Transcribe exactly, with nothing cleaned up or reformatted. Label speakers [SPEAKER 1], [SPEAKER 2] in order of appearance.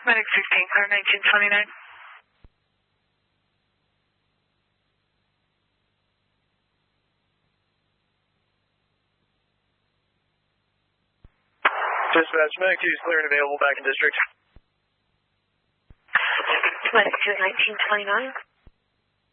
[SPEAKER 1] Medic sixteen, clear nineteen twenty-nine.
[SPEAKER 2] Dispatch, Medic two is clear and available back in district.
[SPEAKER 1] Medic two, nineteen twenty-nine.